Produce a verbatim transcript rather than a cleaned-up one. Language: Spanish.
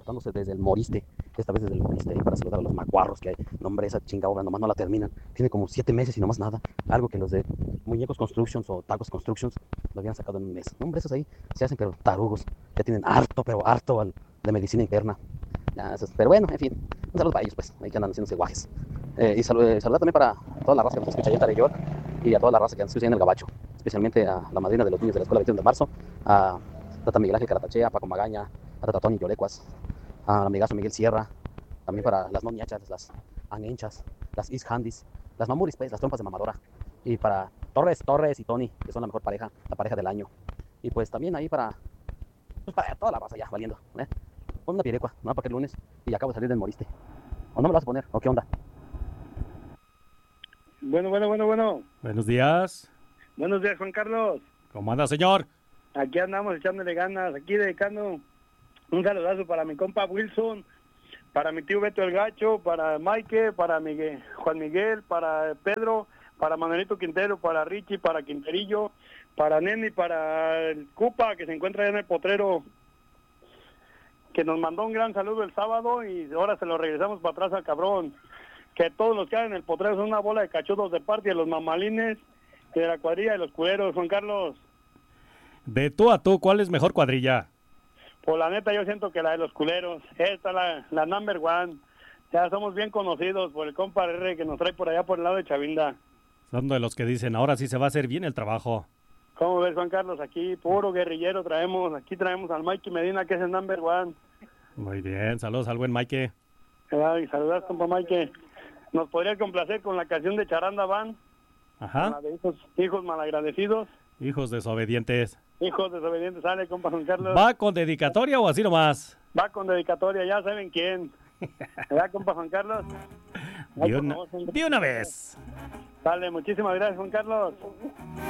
reportándose desde el Moriste, esta vez desde el Moriste, ahí para saludar a los macuarros que hay. No, hombre, esa chinga obra nomás no la terminan. Tiene como siete meses y nomás nada. Algo que los de Muñecos Constructions o Tacos Constructions lo habían sacado en un mes. No, hombre, esos ahí se hacen pero tarugos. Ya tienen harto, pero harto al, de medicina interna. Ya, esos, pero bueno, en fin, un saludo para ellos, pues, ahí que andan haciéndose guajes. Eh, y salud, eh, saludar también para toda la raza que nos escucha allá en Tareyot y a toda la raza que nos escucha en el Gabacho, especialmente a la madrina de los niños de la escuela veintiuno de marzo, a Tata Miguel Ángel Caratachea, a Paco Magaña, a Tata Tony Yolecuas, a amigazo Miguel Sierra, también para las noñachas, las anenchas, las East Handys, las mamuris, pues, las trompas de mamadora, y para Torres, Torres y Tony, que son la mejor pareja, la pareja del año, y pues también ahí para, pues, para toda la raza ya, valiendo, ¿eh? Pon una pirecua, no para que el lunes, y acabo de salir del Moriste. ¿O no me lo vas a poner? ¿O qué onda? Bueno, bueno, bueno, bueno. Buenos días. Buenos días, Juan Carlos. ¿Cómo anda, señor? Aquí andamos echándole ganas, aquí dedicando un saludazo para mi compa Wilson, para mi tío Beto el Gacho, para Mike, para Miguel, Juan Miguel, para Pedro, para Manuelito Quintero, para Richie, para Quinterillo, para Neni, para el Cupa, que se encuentra allá en el potrero, que nos mandó un gran saludo el sábado y ahora se lo regresamos para atrás al cabrón. Que todos los que hay en el potrero son una bola de cachudos de parte de los mamalines, de la cuadrilla de los culeros, Juan Carlos. De tú a tú, ¿cuál es mejor cuadrilla? Pues la neta yo siento que la de los culeros, esta es la, la number one. Ya somos bien conocidos por el compa R que nos trae por allá por el lado de Chavinda. Son de los que dicen, ahora sí se va a hacer bien el trabajo. ¿Cómo ves, Juan Carlos? Aquí puro guerrillero traemos, aquí traemos al Mikey Medina, que es el number one. Muy bien, saludos al buen Mike. Ay, saludas, compa Mikey. Nos podría complacer con la canción de Charanda Van. Ajá. La de hijos, hijos malagradecidos. Hijos desobedientes. Hijos desobedientes, sale, compa Juan Carlos. ¿Va con dedicatoria o así nomás? Va con dedicatoria, ya saben quién. ¿Verdad, compa Juan Carlos? De una, de una vez. Dale, muchísimas gracias, Juan Carlos.